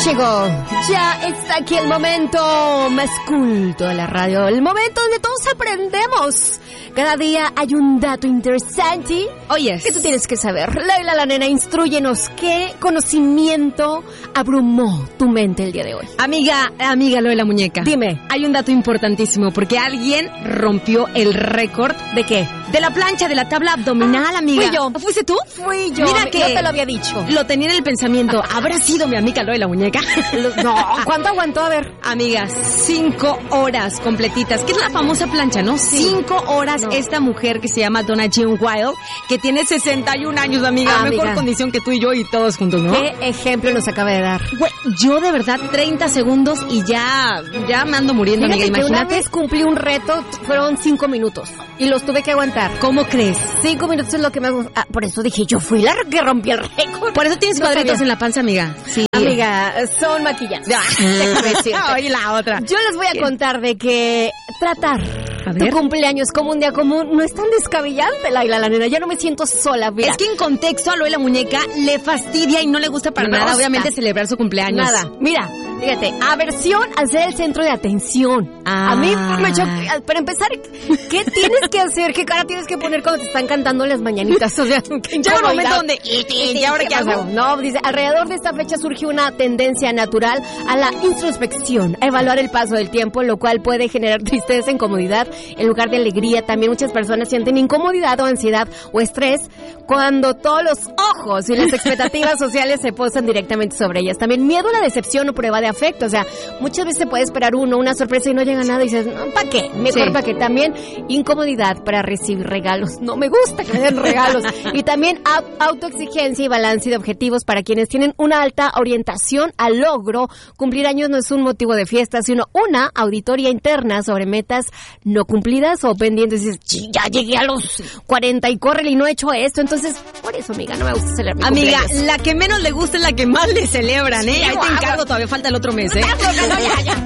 llegó, ya está aquí el momento más culto de la radio, el momento donde todos aprendemos. Cada día hay un dato interesante que tú tienes que saber. Laila la nena, instrúyenos, ¿qué conocimiento abrumó tu mente el día de hoy? Amiga Lola Muñeca. Dime. Hay un dato importantísimo porque alguien rompió el récord. ¿De qué? De la plancha, de la tabla abdominal, amiga. Fui yo. ¿Fuiste tú? Fui yo. Mira que yo te lo había dicho. Lo tenía en el pensamiento. ¿Habrá sido mi amiga Lola Muñeca? No, ¿cuánto aguantó? A ver. Amiga, 5 horas completitas. Que es la famosa plancha, ¿no? Sí. 5 horas. No. Esta mujer que se llama Donna Jean Wild, que tiene 61 años, amiga. Mejor condición que tú y yo y todos juntos, ¿no? ¿Qué ejemplo nos acaba de dar? Güey, yo de verdad 30 segundos y ya me ando muriendo, Fíjate, amiga. Imagínate. Una vez cumplí un reto, fueron 5 minutos y los tuve que aguantar. ¿Cómo crees? 5 minutos es lo que me... por eso dije, yo fui la que rompí el récord. Por eso tienes cuadritos en la panza, amiga. Sí. Amiga, son maquillajes. Oye, la otra. Yo les voy a contar de que tratar tu cumpleaños como un día común no es tan descabellante, Laila la nena. Ya no me siento sola, mira. Es que en contexto a Lola Muñeca le fastidia y no le gusta para nada, obviamente, celebrar su cumpleaños. Nada. Mira, fíjate, aversión al ser el centro de atención. A mí me choca. Para empezar, ¿qué tienes que hacer? ¿Qué cara tienes que poner cuando te están cantando las mañanitas? O sea, qué llega un momento donde... ¿Y ahora qué hago? No, dice, alrededor de esta fecha surge una tendencia natural a la introspección, a evaluar el paso del tiempo, lo cual puede generar tristeza, incomodidad, en lugar de alegría. También muchas personas sienten incomodidad o ansiedad o estrés cuando todos los ojos y las expectativas sociales se posan directamente sobre ellas. También miedo a la decepción o prueba de afecto. O sea, muchas veces se puede esperar una sorpresa y no llega nada y dices, no, ¿para qué? Mejor para qué. También incomodidad para recibir regalos. No me gusta que me den regalos. Y también autoexigencia y balance de objetivos para quienes tienen una alta orientación al logro. Cumplir años no es un motivo de fiesta, sino una auditoría interna sobre metas no cumplidas o pendientes. Y dices, ya llegué a los 40 y córrele y no he hecho esto. Entonces, por eso, amiga, no me gusta celebrar mi cumpleaños. Amiga, la que menos le gusta es la que más le celebran, ¿eh? Ahí te encargo, todavía falta el otro mes, ¿eh? Ya.